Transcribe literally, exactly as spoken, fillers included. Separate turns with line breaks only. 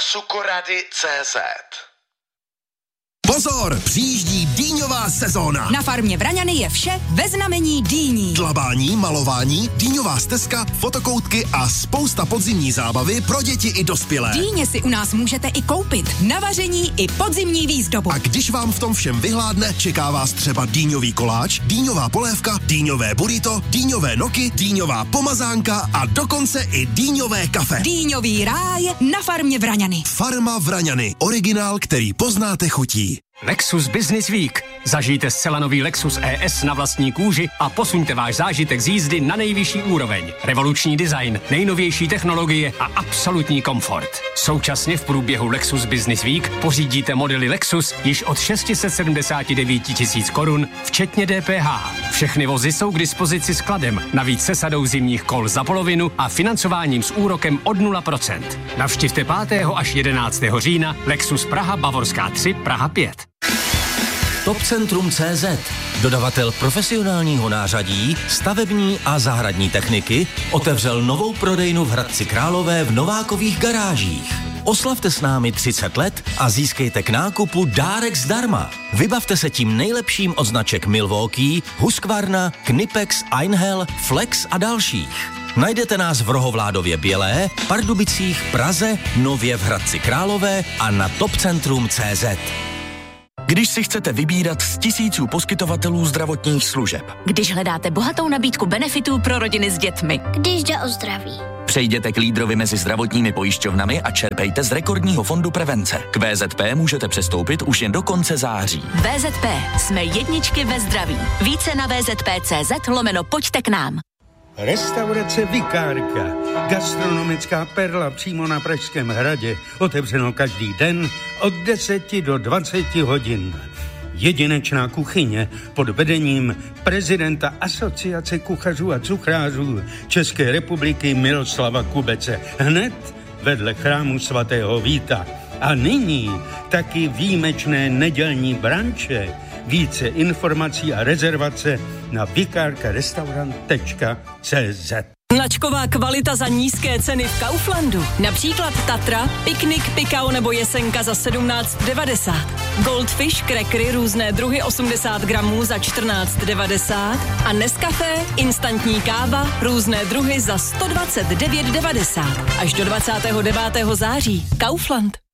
Cukorady tečka cé zet.
Pozor, přijíždí dýňová sezóna.
Na farmě Vraňany je vše ve znamení dýní.
Dlabání, malování, dýňová stezka, fotokoutky a spousta podzimní zábavy pro děti i dospělé.
Dýně si u nás můžete i koupit. Na vaření i podzimní výzdobu.
A když vám v tom všem vyhládne, čeká vás třeba dýňový koláč, dýňová polévka, dýňové burrito, dýňové noky, dýňová pomazánka a dokonce i dýňové kafe.
Dýňový ráj na farmě Vraňany.
Farma Vraňany. Originál, který poznáte chutí.
Lexus Business Week. Zažijte zcela nový Lexus E S na vlastní kůži a posuňte váš zážitek z jízdy na nejvyšší úroveň. Revoluční design, nejnovější technologie a absolutní komfort. Současně v průběhu Lexus Business Week pořídíte modely Lexus již od šest set sedmdesát devět tisíc korun, včetně D P H. Všechny vozy jsou k dispozici skladem, navíc se sadou zimních kol za polovinu a financováním s úrokem od nula procent. Navštivte pátého až jedenáctého října Lexus Praha Bavorská tři Praha pět.
Topcentrum tečka cé zet, dodavatel profesionálního nářadí, stavební a zahradní techniky, otevřel novou prodejnu v Hradci Králové v Novákových garážích. Oslavte s námi třicet let a získejte k nákupu dárek zdarma. Vybavte se tím nejlepším od značek Milwaukee, Husqvarna, Knipex, Einhell, Flex a dalších. Najdete nás v Rohovládově Bělé, Pardubicích, Praze, nově v Hradci Králové a na topcentrum tečka cé zet.
Když si chcete vybírat z tisíců poskytovatelů zdravotních služeb.
Když hledáte bohatou nabídku benefitů pro rodiny s dětmi.
Když jde o zdraví.
Přejděte k lídrovi mezi zdravotními pojišťovnami a čerpejte z rekordního fondu prevence. K V Z P můžete přestoupit už jen do konce září.
V Z P. Jsme jedničky ve zdraví. Více na V Z P tečka cé zet lomeno pojďte k nám.
Restaurace Vikárka. Gastronomická perla přímo na Pražském hradě. Otevřeno každý den od deseti do dvaceti hodin. Jedinečná kuchyně pod vedením prezidenta Asociace kuchařů a cukrářů České republiky Miroslava Kubece. Hned vedle chrámu svatého Víta. A nyní taky výjimečné nedělní branče. Více informací a rezervace na vikárkarestaurant tečka cé zet.
Značková kvalita za nízké ceny v Kauflandu. Například Tatra, piknik, pikao nebo jesenka za sedmnáct devadesát. Goldfish, crackery, různé druhy osmdesát gramů za čtrnáct devadesát. A Nescafé, instantní káva, různé druhy za sto dvacet devět devadesát. Až do dvacátého devátého září. Kaufland.